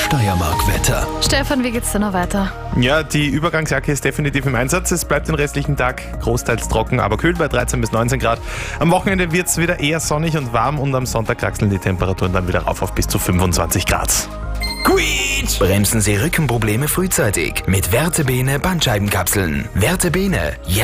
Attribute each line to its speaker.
Speaker 1: Steiermark-Wetter.
Speaker 2: Stefan, wie geht's dir noch weiter?
Speaker 3: Ja, die Übergangsjacke ist definitiv im Einsatz. Es bleibt den restlichen Tag großteils trocken, aber kühl bei 13 bis 19 Grad. Am Wochenende wird es wieder eher sonnig und warm und am Sonntag kraxeln die Temperaturen dann wieder rauf auf bis zu 25 Grad.
Speaker 1: Quietsch! Bremsen Sie Rückenprobleme frühzeitig mit Vertebene Bandscheibenkapseln. Vertebene.